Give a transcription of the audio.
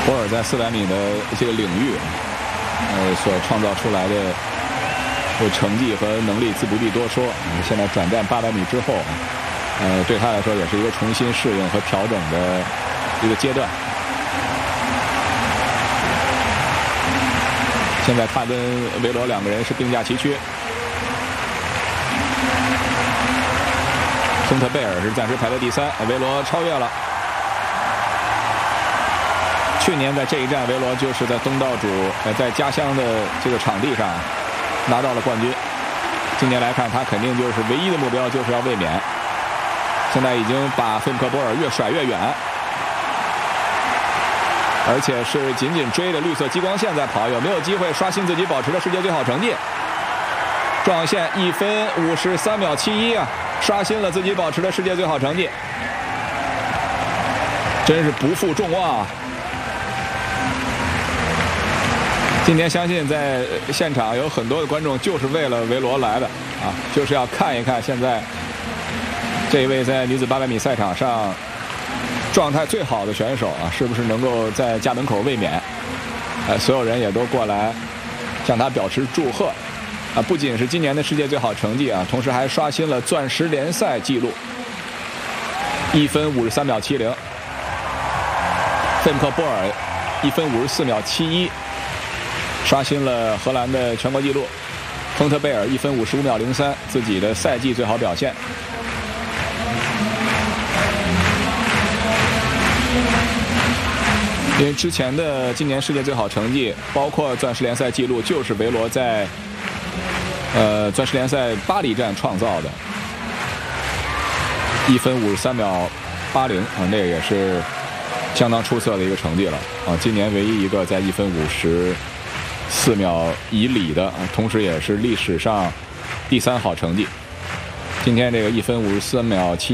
博尔在400米的这个领域，所创造出来的成绩和能力自不必多说。现在转战800米之后，对他来说也是一个重新适应和调整的一个阶段。现在他跟维罗2个人是并驾齐驱，亨特贝尔是暂时排在第3，维罗超越了。去年在这一站，维罗就是在东道主在家乡的这个场地上拿到了冠军。今年来看，他肯定就是唯一的目标就是要卫冕。现在已经把费姆克波尔越甩越远，而且是紧紧追着绿色激光线在跑，有没有机会刷新自己保持的世界最好成绩？撞线1分53秒71啊，刷新了自己保持的世界最好成绩，真是不负众望啊！今天相信在现场有很多的观众就是为了维罗来的啊，就是要看一看现在这一位在女子800米赛场上状态最好的选手啊，是不是能够在家门口卫冕？所有人也都过来向他表示祝贺啊！不仅是今年的世界最好成绩啊，同时还刷新了钻石联赛纪录，1分53秒70。费姆克波尔1分54秒71，刷新了荷兰的全国纪录。亨特贝尔1分55秒03，自己的赛季最好表现。因为之前的今年世界最好成绩，包括钻石联赛纪录，就是维罗在钻石联赛巴黎站创造的，1分53秒80啊，那个也是相当出色的一个成绩了啊。今年唯一一个在1分54秒以里的，同时也是历史上第3好成绩。今天这个1分53秒7。